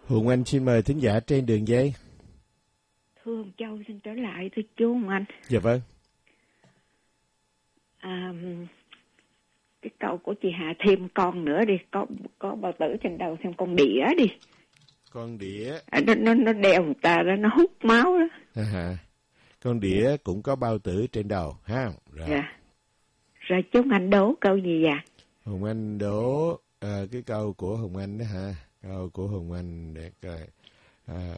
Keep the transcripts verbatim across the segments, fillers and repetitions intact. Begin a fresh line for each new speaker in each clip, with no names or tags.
Hùng Anh xin mời thính giả trên đường dây.
Thưa ông Châu, xin trở lại thưa chú Hùng Anh.
Dạ vâng.
À, cái câu của chị Hà thêm con nữa đi, có có bao tử trên đầu thêm con đĩa đi.
Con đĩa.
À, nó nó nó đeo người ta đó, nó hút máu đó.
À, con đĩa cũng có bao tử trên đầu ha. Rồi.
Dạ. Rồi chú Anh đố câu gì vậy?
Hùng Anh đố à, cái câu của Hùng Anh đó ha. Câu của Hùng Anh để coi. À,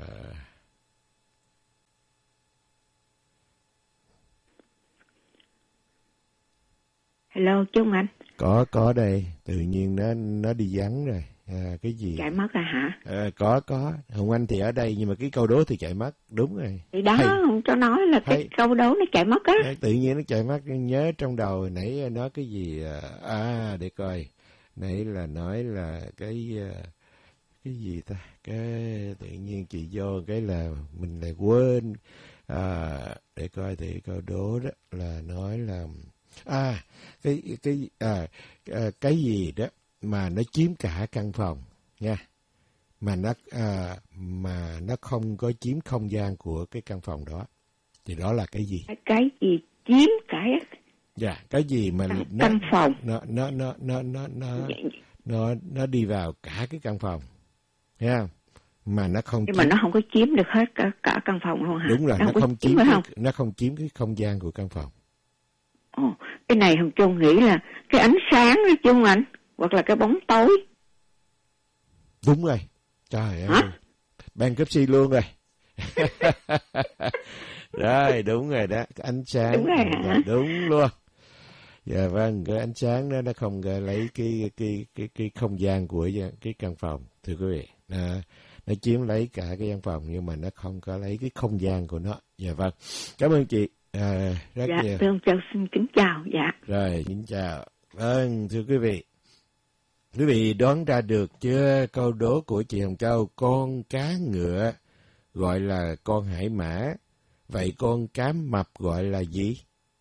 hello chú Anh.
có có đây, tự nhiên nó nó đi vắng rồi. À, cái gì?
Chạy mất rồi hả?
À, có có. Hùng Anh thì ở đây nhưng mà cái câu đố thì chạy mất, đúng rồi.
Thì đó,
hay.
không cho nói là cái
hay.
câu đố nó chạy mất á.
Tự nhiên nó chạy mất, nhớ trong đầu nãy nói cái gì à, để coi. Nãy là nói là cái cái gì ta, cái tự nhiên chị vô cái là mình lại quên. À, để coi thì câu đố đó là nói là à cái cái à, cái gì đó mà nó chiếm cả căn phòng nha, mà nó à, mà nó không có chiếm không gian của cái căn phòng đó, thì đó là cái gì?
Cái gì chiếm cả
dạ cái gì mà
căn,
nó,
căn phòng
nó nó nó nó nó nó nó nó đi vào cả cái căn phòng nha, mà nó không
nhưng
chiếm...
mà nó không có chiếm được hết cả, cả căn phòng luôn hả?
Đúng rồi,
nó,
nó
không,
không chiếm, chiếm cái, nó không chiếm cái không gian của căn phòng.
Ồ, cái này Hồng Trung nghĩ là cái ánh sáng đó chứ anh, hoặc là cái bóng tối.
Đúng rồi. Trời
hả?
ơi. Ban cấp C luôn rồi. Rồi, đúng rồi đó. Cái ánh sáng.
Đúng rồi hả?
Đúng luôn. Dạ vâng, cái ánh sáng đó nó không lấy cái cái cái cái không gian của cái căn phòng, thưa quý vị. Nó, nó chiếm lấy cả cái căn phòng nhưng mà nó không có lấy cái không gian của nó. Dạ vâng. Cảm ơn chị. À, rất
dạ,
nhiều.
thưa ông Châu xin kính chào. Dạ.
Rồi, kính chào. Vâng, thưa quý vị. Quý vị đoán ra được chưa câu đố của chị Hồng Châu, con cá ngựa gọi là con hải mã, vậy con cá mập gọi là gì?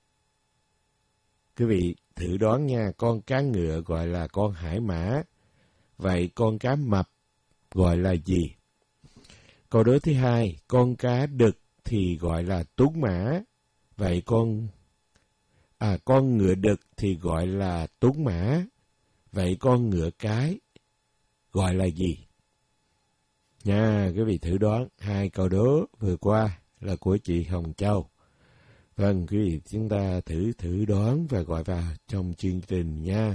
Quý vị thử đoán nha, con cá ngựa gọi là con hải mã, vậy con cá mập gọi là gì? Câu đố thứ hai, con cá đực thì gọi là tuấn mã, vậy con à con ngựa đực thì gọi là tuấn mã, vậy con ngựa cái gọi là gì? Nha, quý vị thử đoán. Hai câu đố vừa qua là của chị Hồng Châu. Vâng, quý vị chúng ta thử thử đoán và gọi vào trong chương trình nha.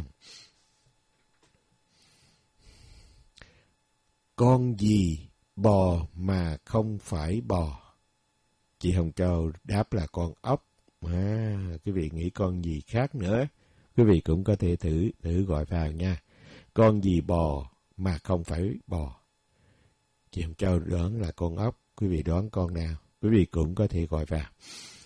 Con gì bò mà không phải bò? Chị Hồng Châu đáp là con ốc. À, quý vị nghĩ con gì khác nữa? Quý vị cũng có thể thử thử gọi vào nha. Con gì bò mà không phải bò? Chị Hồng Châu đoán là con ốc. Quý vị đoán con nào? Quý vị cũng có thể gọi vào.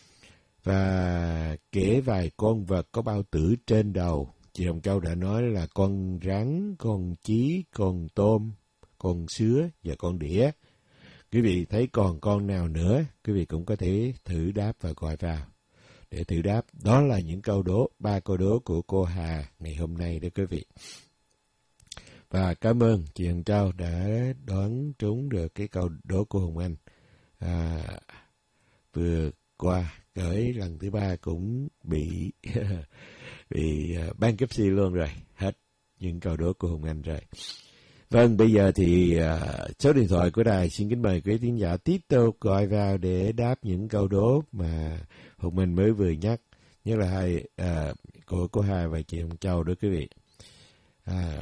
Và kể vài con vật có bao tử trên đầu. Chị Hồng Châu đã nói là con rắn, con chí, con tôm, con sứa và con đĩa. Quý vị thấy còn con nào nữa? Quý vị cũng có thể thử đáp và gọi vào để thử đáp. Đó là những câu đố, ba câu đố của cô Hà ngày hôm nay đó quý vị. Và cảm ơn chị Hồng Châu đã đoán trúng được cái câu đố của Hùng Anh. À, vừa qua, gửi lần thứ ba cũng bị bị uh, ban cấp C luôn rồi. Hết những câu đố của Hùng Anh rồi. Vâng, bây giờ thì uh, số điện thoại của đài xin kính mời quý thính giả tiếp tục gọi vào để đáp những câu đố mà Hùng Anh mới vừa nhắc. Nhất là hai uh, của cô Hà và chị Hồng Châu đó quý vị. À,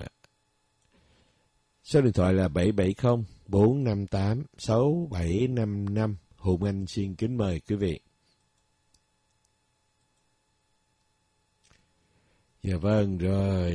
số điện thoại là bảy bảy không bốn năm tám sáu bảy năm năm. Hùng Anh xin kính mời quý vị. Dạ vâng, rồi.